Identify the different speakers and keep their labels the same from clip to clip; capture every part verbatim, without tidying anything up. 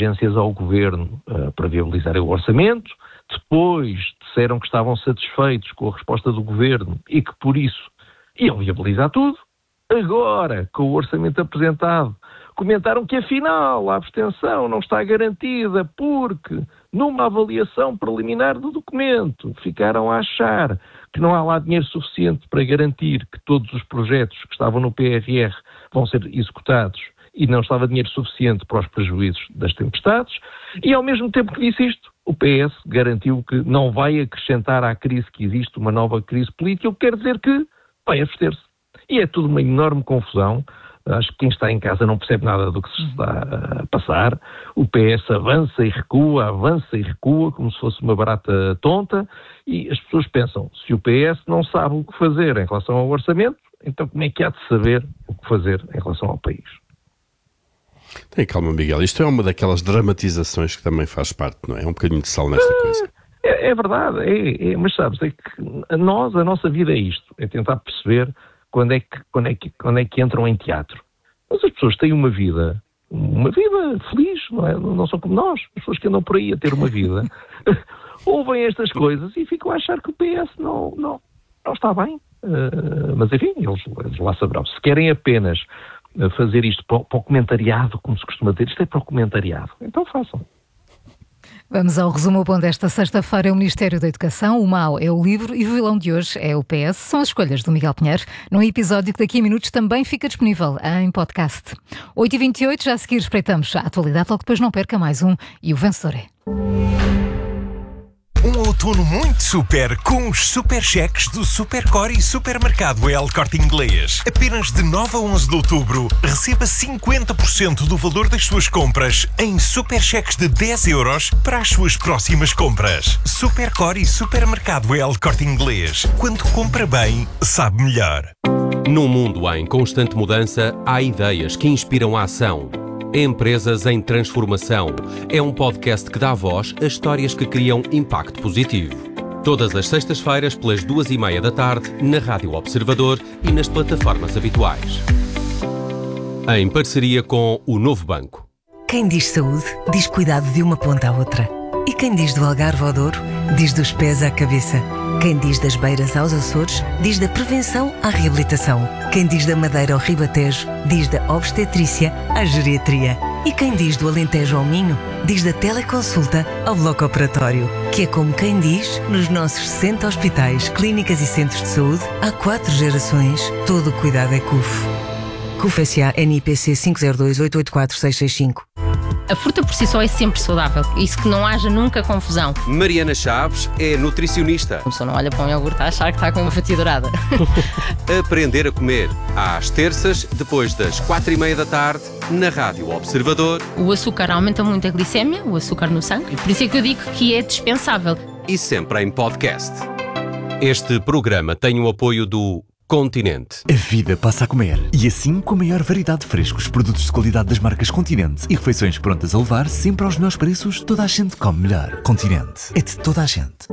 Speaker 1: exigências ao Governo uh, para viabilizar o orçamento. Depois disseram que estavam satisfeitos com a resposta do Governo e que, por isso, iam viabilizar tudo. Agora, com o orçamento apresentado, comentaram que, afinal, a abstenção não está garantida porque, numa avaliação preliminar do documento, ficaram a achar que não há lá dinheiro suficiente para garantir que todos os projetos que estavam no P R R vão ser executados e não estava dinheiro suficiente para os prejuízos das tempestades. E, ao mesmo tempo que disse isto, o P S garantiu que não vai acrescentar à crise que existe uma nova crise política, o que quer dizer que vai abster-se. E é tudo uma enorme confusão. Acho que quem está em casa não percebe nada do que se está a passar. O P S avança e recua, avança e recua, como se fosse uma barata tonta, e as pessoas pensam, se o P S não sabe o que fazer em relação ao orçamento, então como é que há de saber o que fazer em relação ao país?
Speaker 2: Tem calma, Miguel. Isto é uma daquelas dramatizações que também faz parte, não é? É um bocadinho de sal nesta
Speaker 1: é,
Speaker 2: coisa.
Speaker 1: É, é verdade, é, é, mas sabes, é que a nós, a nossa vida é isto, é tentar perceber quando é que, quando é que, quando é que entram em teatro. Mas as pessoas têm uma vida, uma vida feliz, não é? Não são como nós, as pessoas que andam por aí a ter uma vida, ouvem estas coisas e ficam a achar que o P S não, não, não está bem. Uh, mas enfim, eles, eles lá saberão. Se querem apenas fazer isto para, para o comentariado, como se costuma dizer, isto é para o comentariado, então façam.
Speaker 3: Vamos ao resumo bom desta sexta-feira. É o Ministério da Educação, o mau é o livro e o vilão de hoje é o P S. São as escolhas do Miguel Pinheiro, num episódio que daqui a minutos também fica disponível em podcast. oito e vinte e oito, já a seguir espreitamos a atualidade, logo depois não perca mais um e o vencedor é...
Speaker 4: Um outono muito super com os super cheques do Supercore e Supermercado El Corte Inglês. Apenas de nove a onze de outubro, receba cinquenta por cento do valor das suas compras em super cheques de dez euros para as suas próximas compras. Supercore e Supermercado El Corte Inglês. Quando compra bem, sabe melhor.
Speaker 5: Num mundo em constante mudança, há ideias que inspiram a ação. Empresas em Transformação é um podcast que dá voz a histórias que criam impacto positivo. Todas as sextas-feiras, pelas duas e meia da tarde, na Rádio Observador e nas plataformas habituais. Em parceria com o Novo Banco.
Speaker 6: Quem diz saúde, diz cuidado de uma ponta à outra. E quem diz do Algarve ao Douro, diz dos pés à cabeça. Quem diz das beiras aos Açores, diz da prevenção à reabilitação. Quem diz da Madeira ao Ribatejo, diz da obstetrícia à geriatria. E quem diz do Alentejo ao Minho, diz da teleconsulta ao bloco operatório. Que é como quem diz, nos nossos sessenta hospitais, clínicas e centros de saúde, há quatro gerações, todo o cuidado é C U F. C U F S A N I P C cinco zero dois oito oito quatro seis seis cinco.
Speaker 7: A fruta por si só é sempre saudável, isso que não haja nunca confusão.
Speaker 5: Mariana Chaves é nutricionista.
Speaker 7: A pessoa não olha para um iogurte a achar que está com uma fatia dourada.
Speaker 5: Aprender a comer, às terças, depois das quatro e meia da tarde, na Rádio Observador.
Speaker 7: O açúcar aumenta muito a glicémia, o açúcar no sangue, por isso é que eu digo que é dispensável.
Speaker 5: E sempre em podcast. Este programa tem o apoio do Continente.
Speaker 8: A vida passa a comer. E assim, com a maior variedade de frescos, produtos de qualidade das marcas Continente e refeições prontas a levar, sempre aos melhores preços, toda a gente come melhor. Continente. É de toda a gente.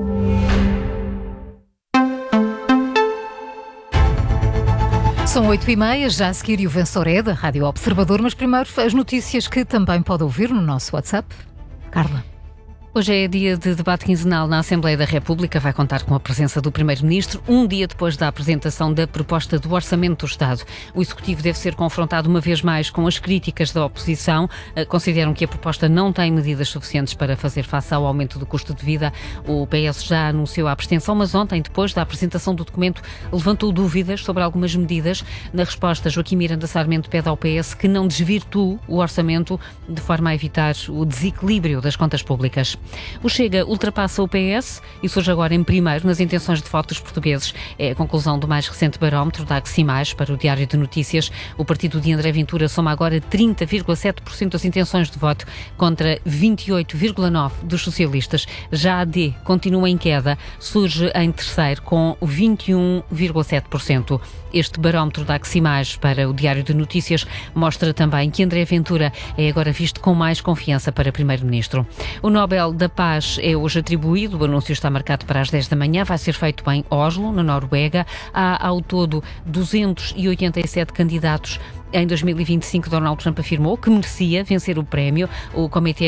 Speaker 3: São oito e meia, já a seguir o vencedor é da Rádio Observador, mas primeiro as notícias que também pode ouvir no nosso WhatsApp. Carla.
Speaker 9: Hoje é dia de debate quinzenal na Assembleia da República. Vai contar com a presença do Primeiro-Ministro, um dia depois da apresentação da proposta do Orçamento do Estado. O Executivo deve ser confrontado uma vez mais com as críticas da oposição. Consideram que a proposta não tem medidas suficientes para fazer face ao aumento do custo de vida. O P S já anunciou a abstenção, mas ontem, depois da apresentação do documento, levantou dúvidas sobre algumas medidas. Na resposta, Joaquim Miranda Sarmento pede ao P S que não desvirtue o orçamento de forma a evitar o desequilíbrio das contas públicas. O Chega ultrapassa o P S e surge agora em primeiro nas intenções de voto dos portugueses. É a conclusão do mais recente barómetro da Aximais para o Diário de Notícias. O partido de André Ventura soma agora trinta vírgula sete por cento das intenções de voto contra vinte e oito vírgula nove por cento dos socialistas. Já a D continua em queda, surge em terceiro com vinte e um vírgula sete por cento. Este barómetro da Aximais para o Diário de Notícias mostra também que André Ventura é agora visto com mais confiança para Primeiro-Ministro. O Nobel da Paz é hoje atribuído, o anúncio está marcado para as dez da manhã, vai ser feito em Oslo, na Noruega. Há ao todo duzentos e oitenta e sete candidatos. Em dois mil e vinte e cinco, Donald Trump afirmou que merecia vencer o prémio. O Comitê